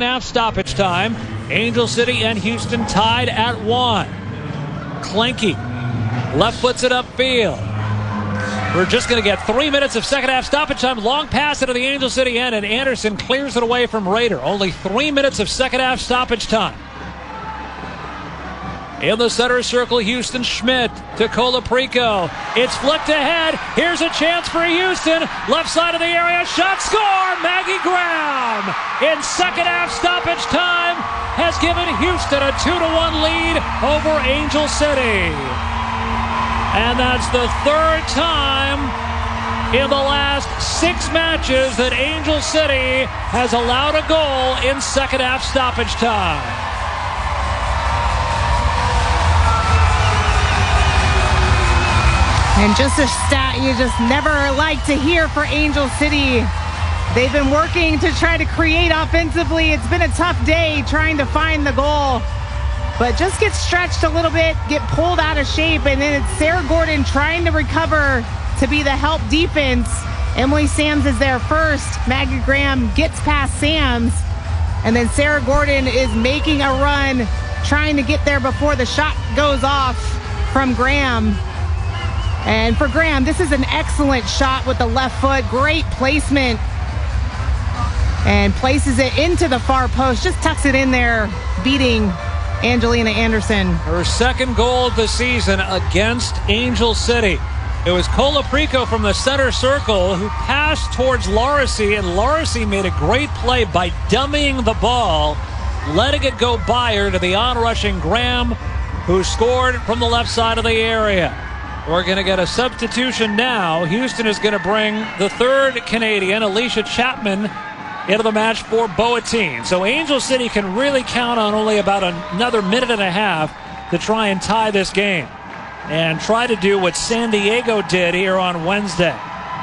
second half stoppage time. Angel City and Houston tied at 1. Klenke left foots it upfield. We're just going to get 3 minutes of second half stoppage time. Long pass into the Angel City end, and Anderson clears it away from Rader. Only 3 minutes of second half stoppage time. In the center circle, Houston Schmidt to Colaprico. It's flicked ahead. Here's a chance for Houston. Left side of the area. Shot, score! Maggie Graham in second half stoppage time has given Houston a 2-1 lead over Angel City. And that's the third time in the last 6 matches that Angel City has allowed a goal in second half stoppage time. And just a stat you just never like to hear for Angel City. They've been working to try to create offensively. It's been a tough day trying to find the goal. But just get stretched a little bit, get pulled out of shape, and then it's Sarah Gordon trying to recover to be the help defense. Emily Sams is there first. Maggie Graham gets past Sams. And then Sarah Gordon is making a run, trying to get there before the shot goes off from Graham. And for Graham, this is an excellent shot with the left foot. Great placement. And places it into the far post. Just tucks it in there, beating Angelina Anderson. Her second goal of the season against Angel City. It was Colaprico from the center circle who passed towards Laracy, and Laracy made a great play by dummying the ball, letting it go by her to the onrushing Graham, who scored from the left side of the area. We're going to get a substitution now. Houston is going to bring the third Canadian, Alicia Chapman, into the match for Boateng. So Angel City can really count on only about another minute and a half to try and tie this game and try to do what San Diego did here on Wednesday.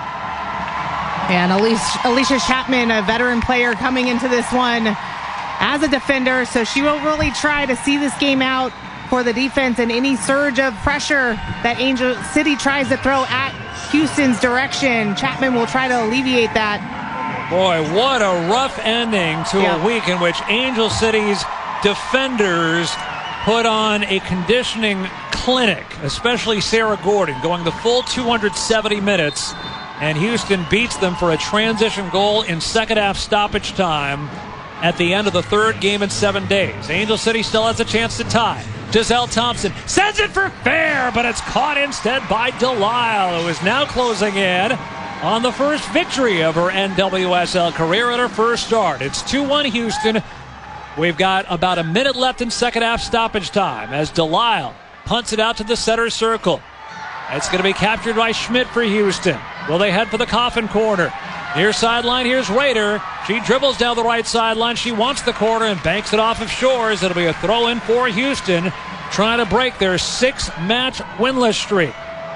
And Alicia Chapman, a veteran player coming into this one as a defender, so she will really try to see this game out for the defense, and any surge of pressure that Angel City tries to throw at Houston's direction, Chapman will try to alleviate that. Boy, what a rough ending to a week in which Angel City's defenders put on a conditioning clinic, especially Sarah Gordon, going the full 270 minutes, and Houston beats them for a transition goal in second half stoppage time at the end of the third game in 7 days. Angel City still has a chance to tie. Giselle Thompson sends it for fair, but it's caught instead by Delisle, who is now closing in on the first victory of her NWSL career at her first start. It's 2-1 Houston. We've got about a minute left in second half stoppage time as Delisle punts it out to the center circle. It's going to be captured by Schmidt for Houston. Will they head for the coffin corner? Near sideline, here's Rader. She dribbles down the right sideline. She wants the corner and banks it off of Shores. It'll be a throw-in for Houston, trying to break their 6-match winless streak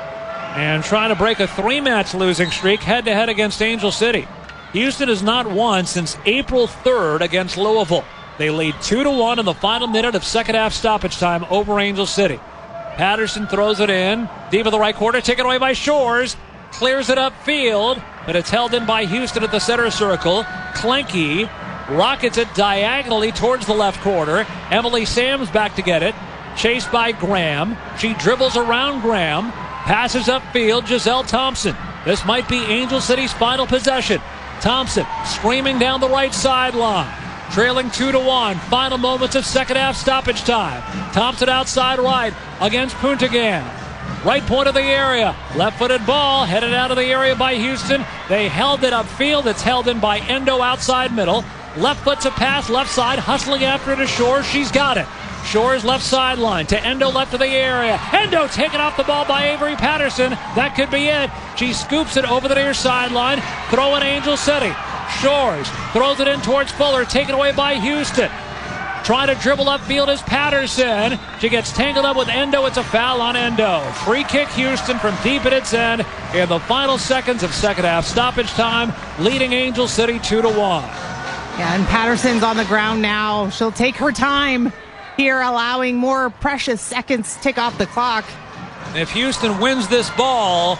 and trying to break a 3-match losing streak head-to-head against Angel City. Houston has not won since April 3rd against Louisville. They lead 2-1 in the final minute of second half stoppage time over Angel City. Patterson throws it in, deep in the right corner, taken away by Shores. Clears it upfield, but it's held in by Houston at the center circle. Klenke rockets it diagonally towards the left corner. Emily Sams back to get it. Chased by Graham. She dribbles around Graham. Passes upfield, Giselle Thompson. This might be Angel City's final possession. Thompson streaming down the right sideline. Trailing 2-1. Final moments of second half stoppage time. Thompson outside right against Puntigan. Right point of the area. Left-footed ball headed out of the area by Houston. They held it upfield. It's held in by Endo outside middle. Left foot's a pass, left side, hustling after it to Shores. She's got it. Shores left sideline to Endo left of the area. Endo taken off the ball by Avery Patterson. That could be it. She scoops it over the near sideline. Throw in Angel City. Shores throws it in towards Fuller. Taken away by Houston. Trying to dribble upfield is Patterson. She gets tangled up with Endo. It's a foul on Endo. Free kick Houston from deep at its end in the final seconds of second half stoppage time, leading Angel City 2-1. Yeah, and Patterson's on the ground now. She'll take her time here, allowing more precious seconds tick off the clock. If Houston wins this ball,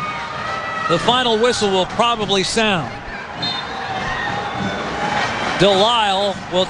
the final whistle will probably sound. Delisle will